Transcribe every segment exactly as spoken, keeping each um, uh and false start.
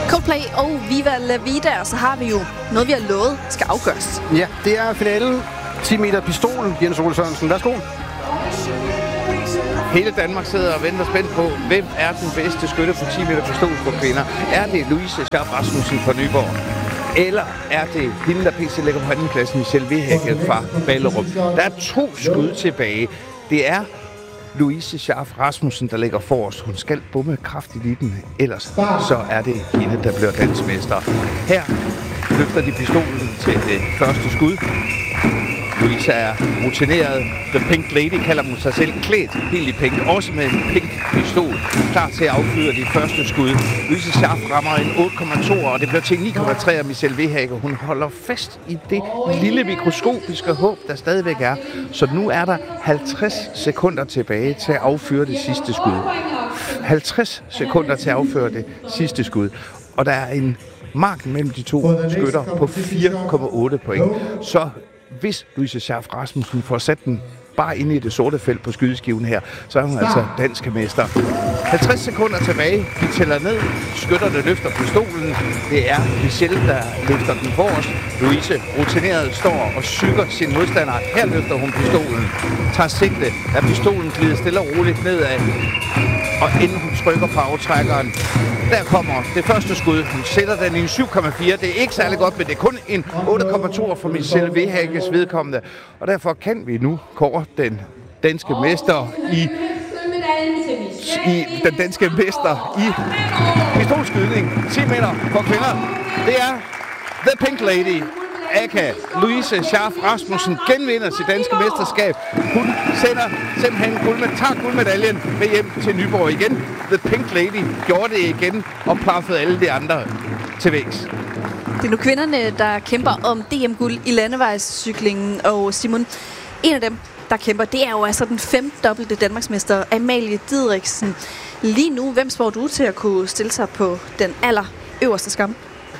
Coldplay og Viva La Vida, og så har vi jo noget, vi har lovet skal afgøres. Ja, det er finalen. ti meter pistol, Jens Ole Sørensen. Værsgo. Hele Danmark sidder og venter spændt på, hvem er den bedste skytte på ti meter pistol for kvinder. Er det Louise Schaaf Rasmussen fra Nyborg? Eller er det hende, der pc ligger på andenpladsen, Michelle Vehækkel fra Ballerup? Der er to skud tilbage. Det er Louise Schaaf Rasmussen, der ligger forrest. Hun skal bomme kraftigt i den, ellers så er det hende, der bliver dansmester. Her løfter de pistolen til det første skud. Louise er rutineret. The Pink Lady kalder hun sig selv. Klædt helt i pink. Også med en pink pistol. Klar til at affyre de første skud. Louise Schaaf rammer en otte komma to, og det bliver til ni komma tre af Michelle Vehækkel. Hun holder fast i det lille mikroskopiske håb, der stadigvæk er. Så nu er der halvtreds sekunder tilbage til at affyre det sidste skud. halvtreds sekunder til at affyre det sidste skud. Og der er en marken mellem de to skytter på fire komma otte point. Så hvis Louise Schaaf Rasmussen får sat den bare inde i det sorte felt på skydeskiven her, så er hun altså dansk mester. halvtreds sekunder tilbage. Vi tæller ned. Skytterne løfter pistolen. Det er Michelle, der løfter den forrest. Louise, rutineret, står og sykker sin modstander. Her løfter hun pistolen. Tager sigte. Er pistolen glidet stille og roligt nedad. Og inden hun trykker på aftrækkeren, der kommer det første skud. Hun sætter den i en syv komma fire. Det er ikke særlig godt, men det er kun en otte komma to for Michelle Vehækkels vedkommende. Og derfor kan vi nu kåre den danske mester i, i den danske mester i pistolskydning. ti meter for kvinder. Det er The Pink Lady. Aka Louise Schaaf Rasmussen genvinder sit danske mesterskab. Hun sender simpelthen guld med, tager guldmedaljen med hjem til Nyborg igen. The Pink Lady gjorde det igen og plaffede alle de andre til vægs. Det er nu kvinderne, der kæmper om D M-guld i landevejscyklingen. Og Simon, en af dem, der kæmper, det er jo altså den femdobbelte danmarksmester Amalie Didriksen. Lige nu, hvem spår du til at kunne stille sig på den allerøverste skam?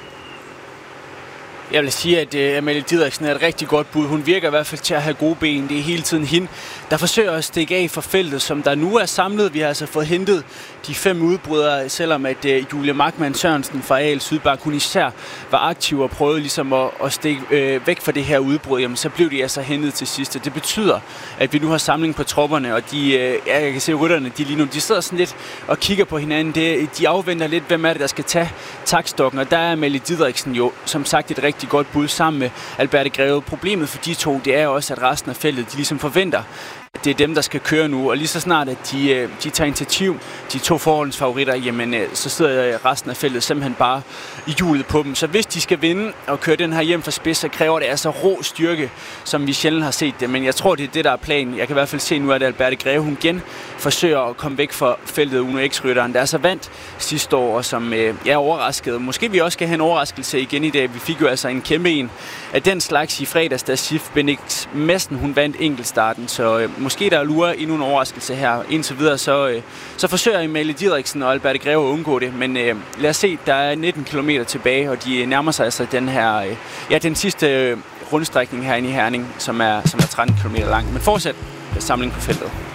Jeg vil sige, at uh, Amalie Didriksen er et rigtig godt bud. Hun virker i hvert fald til at have gode ben. Det er hele tiden hende, der forsøger at stikke af for feltet, som der nu er samlet. Vi har altså fået hentet de fem udbrydere, selvom at uh, Julie Markmann Sørensen fra A L Sydbak, hun især var aktiv og prøvede ligesom at, at stikke uh, væk fra det her udbrud. Jamen, så blev de altså hentet til sidst. Det betyder, at vi nu har samling på tropperne, og de, uh, jeg kan se rytterne, de lige nu, de sidder sådan lidt og kigger på hinanden. Det, de afventer lidt, hvem er det, der skal tage taktstokken, og der er Amalie Didriksen jo, som sagt, et rigtig godt bud sammen med Alberte Greve. Problemet for de to, det er også, at resten af feltet, de ligesom forventer, at det er dem, der skal køre nu. Og lige så snart, at de, de tager initiativ, de to forholdsfavoritter, jamen så sidder resten af feltet simpelthen bare i hjulet på dem. Så hvis de skal vinde og køre den her hjem fra spids, så kræver det altså rå styrke, som vi sjældent har set det. Men jeg tror, det er det, der er planen. Jeg kan i hvert fald se nu, at Alberte Greve, hun igen forsøger at komme væk fra feltet Uno X-rytteren, der er så vandt sidste år, og som øh, er overrasket. Måske vi også skal have en overraskelse igen i dag. Vi fik jo altså en kæmpe en af den slags i fredags, da Sif Benix Madsen, hun vandt enkeltstarten. Så øh, måske der lurer endnu en overraskelse her. Indtil videre, så, øh, så forsøger Amalie Didriksen og Alberte Greve at undgå det. Men øh, lad os se, der er nitten kilometer tilbage, og de nærmer sig altså den her, øh, ja, den sidste øh, rundstrækning herinde i Herning, som er, som er tretten kilometer lang. Men fortsat samling på feltet.